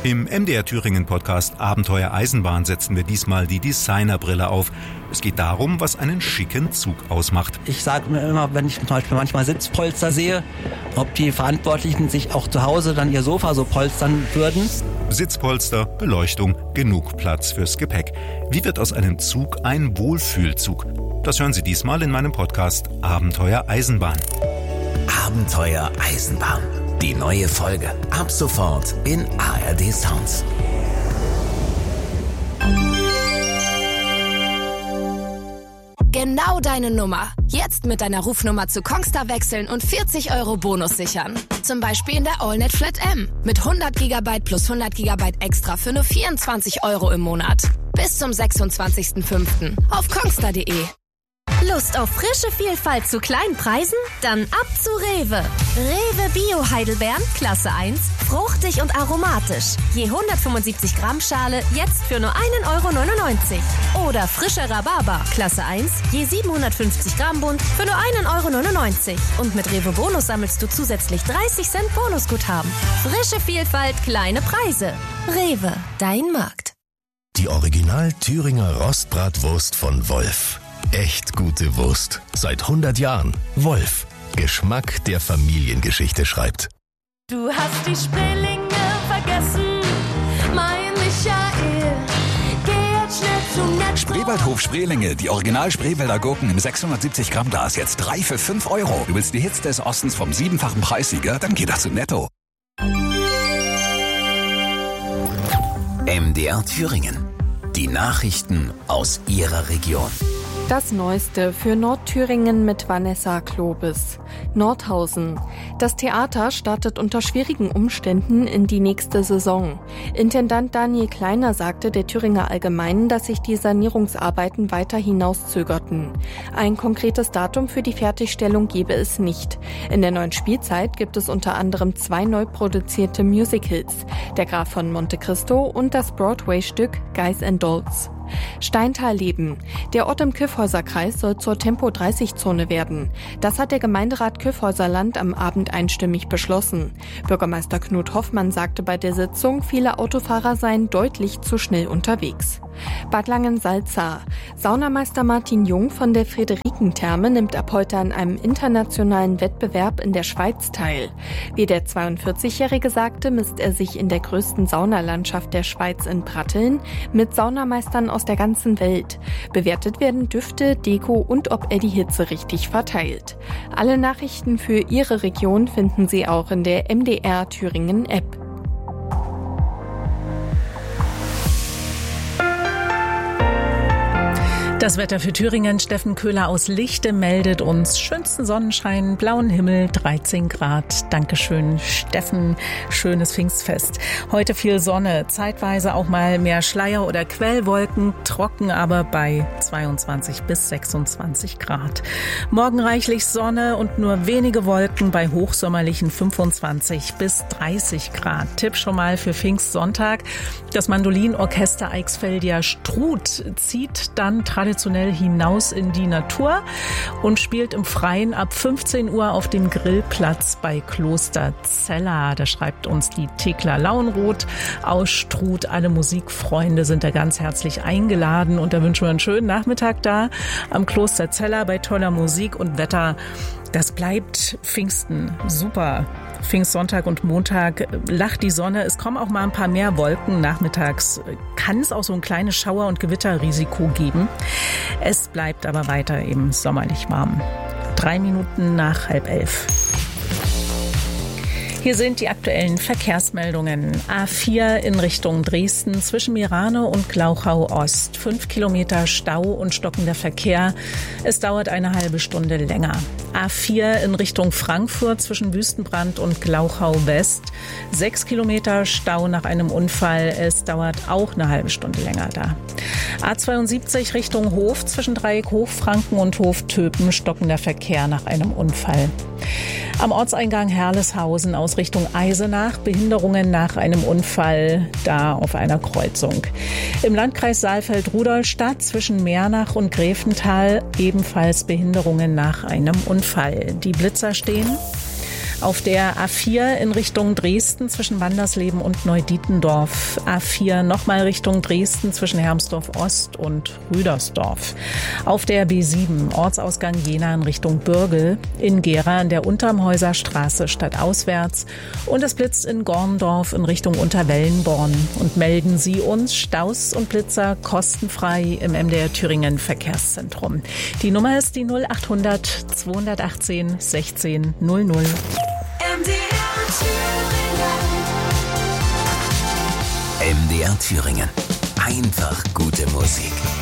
Im MDR Thüringen Podcast Abenteuer Eisenbahn setzen wir diesmal die Designerbrille auf. Es geht darum, was einen schicken Zug ausmacht. Ich sage mir immer, wenn ich zum Beispiel manchmal Sitzpolster sehe, ob die Verantwortlichen sich auch zu Hause dann ihr Sofa so polstern würden. Sitzpolster, Beleuchtung, genug Platz fürs Gepäck. Wie wird aus einem Zug ein Wohlfühlzug? Das hören Sie diesmal in meinem Podcast Abenteuer Eisenbahn. Abenteuer Eisenbahn. Die neue Folge ab sofort in ARD Sounds. Genau deine Nummer. Jetzt mit deiner Rufnummer zu Kongstar wechseln und 40 € Bonus sichern. Zum Beispiel in der AllNet Flat M. Mit 100 GB plus 100 GB extra für nur 24 € im Monat. Bis zum 26.05. auf kongstar.de. Lust auf frische Vielfalt zu kleinen Preisen? Dann ab zu Rewe. Rewe Bio Heidelbeeren, Klasse 1, fruchtig und aromatisch. Je 175 Gramm Schale, jetzt für nur 1,99 €. Oder frischer Rhabarber, Klasse 1, je 750 Gramm Bund, für nur 1,99 €. Und mit Rewe Bonus sammelst du zusätzlich 30 Cent Bonusguthaben. Frische Vielfalt, kleine Preise. Rewe, dein Markt. Die Original Thüringer Rostbratwurst von Wolf. Echt gute Wurst. Seit 100 Jahren. Wolf. Geschmack, der Familiengeschichte schreibt. Du hast die Spreelinge vergessen, mein Michael. Geh jetzt schnell zum Netto. Spreewaldhof Spreelinge, die Original Spreewälder Gurken im 670 Gramm Glas. Jetzt 3 für 5 €. Du willst die Hits des Ostens vom 7-fachen Preissieger? Dann geh doch zu Netto. MDR Thüringen. Die Nachrichten aus Ihrer Region. Das Neueste für Nordthüringen mit Vanessa Klobes. Nordhausen. Das Theater startet unter schwierigen Umständen in die nächste Saison. Intendant Daniel Kleiner sagte der Thüringer Allgemeinen, dass sich die Sanierungsarbeiten weiter hinauszögerten. Ein konkretes Datum für die Fertigstellung gebe es nicht. In der neuen Spielzeit gibt es unter anderem 2 neu produzierte Musicals. Der Graf von Monte Cristo und das Broadway-Stück Guys and Dolls. Steintal-Leben. Der Ort im Kyffhäuserkreis soll zur Tempo-30-Zone werden. Das hat der Gemeinderat Kyffhäuserland am Abend einstimmig beschlossen. Bürgermeister Knut Hoffmann sagte bei der Sitzung, viele Autofahrer seien deutlich zu schnell unterwegs. Bad Langensalza. Saunameister Martin Jung von der Friederikentherme nimmt ab heute an einem internationalen Wettbewerb in der Schweiz teil. Wie der 42-Jährige sagte, misst er sich in der größten Saunalandschaft der Schweiz in Pratteln mit Saunameistern aus der ganzen Welt. Bewertet werden Düfte, Deko und ob er die Hitze richtig verteilt. Alle Nachrichten für Ihre Region finden Sie auch in der MDR Thüringen App. Das Wetter für Thüringen. Steffen Köhler aus Lichte meldet uns schönsten Sonnenschein, blauen Himmel, 13 Grad. Dankeschön, Steffen. Schönes Pfingstfest. Heute viel Sonne, zeitweise auch mal mehr Schleier oder Quellwolken, trocken aber bei 22 bis 26 Grad. Morgen reichlich Sonne und nur wenige Wolken bei hochsommerlichen 25 bis 30 Grad. Tipp schon mal für Pfingstsonntag. Das Mandolinorchester Eichsfeldia Struth zieht dann traditionell hinaus in die Natur und spielt im Freien ab 15 Uhr auf dem Grillplatz bei Kloster Zella. Da schreibt uns die Thekla Lauenroth aus Struth. Alle Musikfreunde sind da ganz herzlich eingeladen und da wünschen wir einen schönen Nachmittag da am Kloster Zella bei toller Musik und Wetter. Das bleibt Pfingsten super. Pfingstsonntag und Montag lacht die Sonne. Es kommen auch mal ein paar mehr Wolken. Nachmittags kann es auch so ein kleines Schauer- und Gewitterrisiko geben. Es bleibt aber weiter eben sommerlich warm. 3 Minuten nach 10:30. Hier sind die aktuellen Verkehrsmeldungen. A4 in Richtung Dresden zwischen Mirane und Glauchau Ost. 5 Kilometer Stau und stockender Verkehr. Es dauert eine halbe Stunde länger. A4 in Richtung Frankfurt zwischen Wüstenbrand und Glauchau West. 6 Kilometer Stau nach einem Unfall. Es dauert auch eine halbe Stunde länger da. A72 Richtung Hof zwischen Dreieck Hochfranken und Hof Töpen. Stockender Verkehr nach einem Unfall. Am Ortseingang Herleshausen aus Richtung Eisenach Behinderungen nach einem Unfall da auf einer Kreuzung. Im Landkreis Saalfeld-Rudolstadt zwischen Mernach und Gräfenthal ebenfalls Behinderungen nach einem Unfall. Die Blitzer stehen. Auf der A4 in Richtung Dresden zwischen Wandersleben und Neudietendorf. A4 nochmal Richtung Dresden zwischen Hermsdorf Ost und Rüdersdorf. Auf der B7 Ortsausgang Jena in Richtung Bürgel. In Gera an der Untermhäuser Straße stadtauswärts. Und es blitzt in Gorndorf in Richtung Unterwellenborn. Und melden Sie uns Staus und Blitzer kostenfrei im MDR Thüringen Verkehrszentrum. Die Nummer ist die 0800 218 16 00. MDR Thüringen. Einfach gute Musik.